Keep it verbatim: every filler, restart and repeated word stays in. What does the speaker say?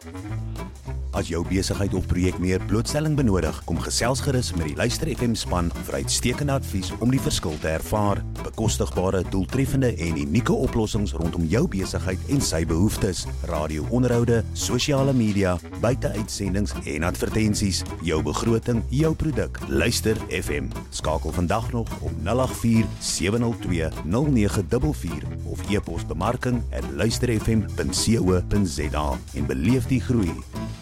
As jou besigheid of projek meer blootstelling benodig, kom gesels gerus met die Luister F M span vir uitstekende advies om die verskil te ervaar. Bekostigbare, doeltreffende en unieke oplossings rondom jou besigheid en sy behoeftes. Radio-onderhoude, sosiale media, buite-uitsendings en advertensies. Jou begroting, jou produk. Luister F M. Skakel vandag nog op nul agt vier sewe nul twee nul nege vier vier of e-pos bemarking at luisterfm punt co punt za en beleef die groei.